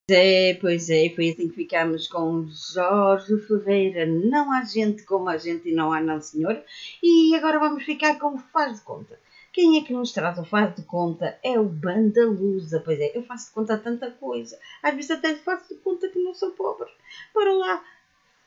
Pois é, foi assim que ficámos com Jorge Ferreira. Não há gente como a gente e não há não senhor. E agora vamos ficar com o Faz de Conta. Quem é que nos traz o Faz de Conta? É o Bandalusa. Pois é, eu faço de conta a tanta coisa. Às vezes até faço de conta que não sou pobre. Bora lá,